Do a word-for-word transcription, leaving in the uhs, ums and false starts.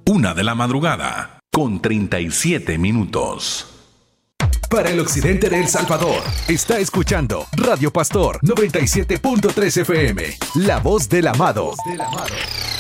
Una de la madrugada, con treinta y siete minutos. Para el occidente de El Salvador, está escuchando Radio Pastor noventa y siete punto tres F M, La Voz del Amado.